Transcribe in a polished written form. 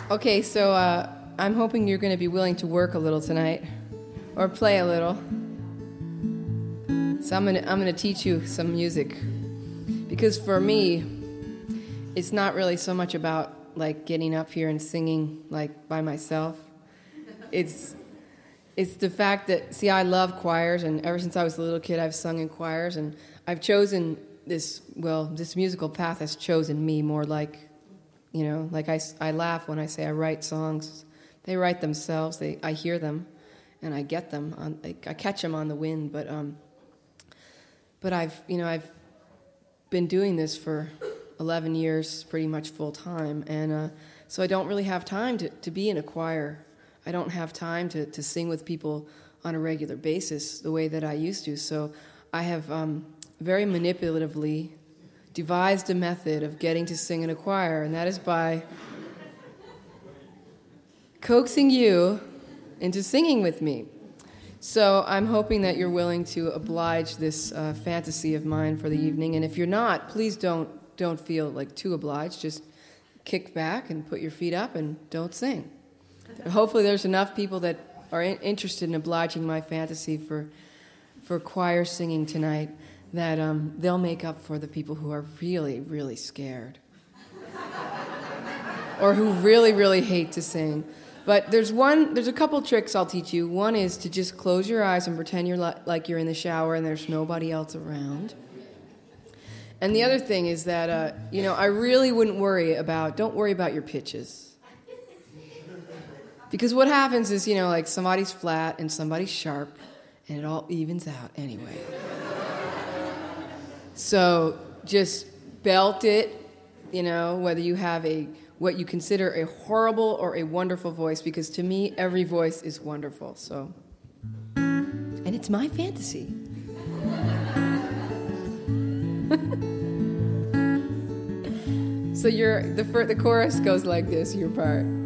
Okay, so I'm hoping you're going to be willing to work a little tonight, or play a little. So I'm gonna teach you some music, because for me, it's not really so much about like getting up here and singing like by myself. It's the fact that, see, I love choirs, and ever since I was a little kid, I've sung in choirs, and I've chosen this musical path has chosen me more like, like I laugh when I say I write songs. They write themselves. I hear them, and I get them. I catch them on the wind, but I've been doing this for 11 years, pretty much full time, and so I don't really have time to be in a choir. I don't have time to sing with people on a regular basis the way that I used to. So I have very manipulatively devised a method of getting to sing in a choir, and that is by coaxing you into singing with me. So I'm hoping that you're willing to oblige this fantasy of mine for the evening, and if you're not, please don't feel like too obliged. Just kick back and put your feet up and don't sing. Hopefully there's enough people that are interested in obliging my fantasy for choir singing tonight that they'll make up for the people who are really, really scared or who really, really hate to sing. But there's a couple tricks I'll teach you. One is to just close your eyes and pretend you're like you're in the shower and there's nobody else around. And the other thing is that, I really wouldn't don't worry about your pitches. Because what happens is, like somebody's flat and somebody's sharp, and it all evens out anyway. So just belt it, whether you have what you consider a horrible or a wonderful voice, because to me, every voice is wonderful. So, and it's my fantasy. So the chorus goes like this, your part.